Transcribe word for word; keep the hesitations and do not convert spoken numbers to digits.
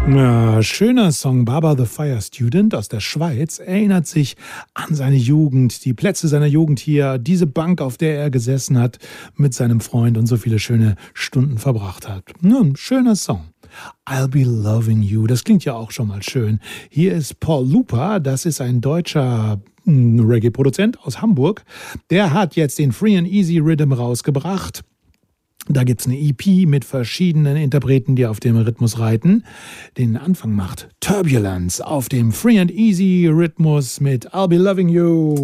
Ja, schöner Song. Baba the Fire Student aus der Schweiz erinnert sich an seine Jugend, die Plätze seiner Jugend hier, diese Bank, auf der er gesessen hat mit seinem Freund und so viele schöne Stunden verbracht hat. Ja, ein schöner Song. I'll Be Loving You, das klingt ja auch schon mal schön. Hier ist Paul Lupa, das ist ein deutscher mm, Reggae-Produzent aus Hamburg. Der hat jetzt den Free and Easy Rhythm rausgebracht. Da gibt es eine E P mit verschiedenen Interpreten, die auf dem Rhythmus reiten. Den Anfang macht Turbulence auf dem Free and Easy Rhythmus mit I'll Be Loving You.